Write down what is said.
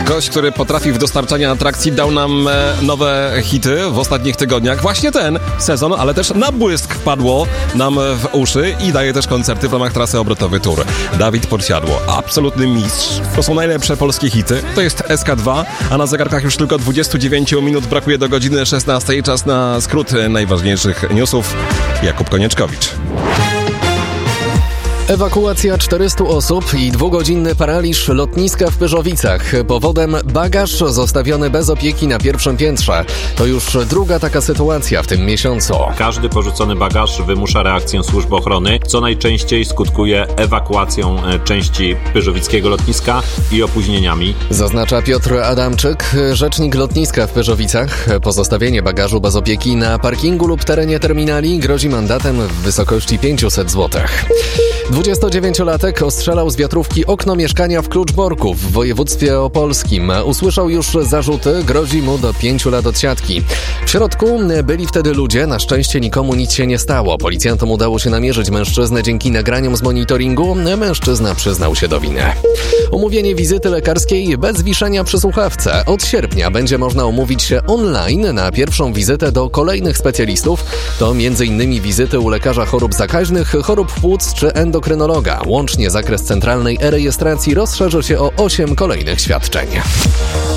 Gość, który potrafi w dostarczaniu atrakcji, dał nam nowe hity w ostatnich tygodniach. Właśnie ten sezon, ale też na błysk wpadło nam w uszy i daje też koncerty w ramach trasy obrotowy Tour. Dawid Podsiadło, absolutny mistrz. To są najlepsze polskie hity. To jest SK2, a na zegarkach już tylko 29 minut brakuje do godziny 16. Czas na skrót najważniejszych newsów. Jakub Konieczkowicz. Ewakuacja 400 osób i 2-godzinny paraliż lotniska w Pyrzowicach. Powodem bagaż zostawiony bez opieki na pierwszym piętrze. To już druga taka sytuacja w tym miesiącu. Każdy porzucony bagaż wymusza reakcję służb ochrony, co najczęściej skutkuje ewakuacją części pyrzowickiego lotniska i opóźnieniami. Zaznacza Piotr Adamczyk, rzecznik lotniska w Pyrzowicach. Pozostawienie bagażu bez opieki na parkingu lub terenie terminali grozi mandatem w wysokości 500 zł. 29-latek ostrzelał z wiatrówki okno mieszkania w Kluczborku w województwie opolskim. Usłyszał już zarzuty, grozi mu do 5 lat odsiadki. W środku byli wtedy ludzie, na szczęście nikomu nic się nie stało. Policjantom udało się namierzyć mężczyznę dzięki nagraniom z monitoringu. Mężczyzna przyznał się do winy. Umówienie wizyty lekarskiej bez wiszenia przy słuchawce. Od sierpnia będzie można umówić się online na pierwszą wizytę do kolejnych specjalistów. To m.in. wizyty u lekarza chorób zakaźnych, chorób płuc czy endokrynologa. Łącznie zakres centralnej e-rejestracji rozszerzy się o 8 kolejnych świadczeń.